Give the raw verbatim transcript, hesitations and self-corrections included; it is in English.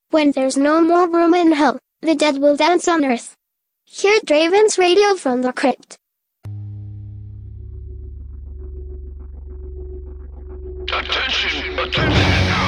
When there's no more room in hell, the dead will dance on earth. Hear Draven's radio from the crypt. Attention, attention!